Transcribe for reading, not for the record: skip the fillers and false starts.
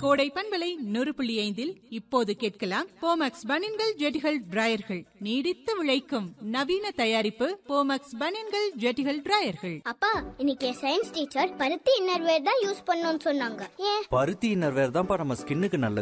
கோடை பண்பலை 100.5 இப்போது கேட்கலாம் போமக்ஸ் பனியன்கள் ஜெட்டிகள் டிராயர்கள். நீடித்து உழைக்கும் நவீன தயாரிப்பு போமக்ஸ் பனியன்கள் ஜெட்டிகள் டிராயர்கள். அப்பா, இன்னைக்கு சயின்ஸ் டீச்சர் பருத்தி இன்னர்வேர் தான் யூஸ் பண்ணணும்னு சொன்னாங்க. ஏன்? பருத்தி இன்னர்வேர் தான்ப்பா நம்ம ஸ்கின்னுக்கு நல்லது.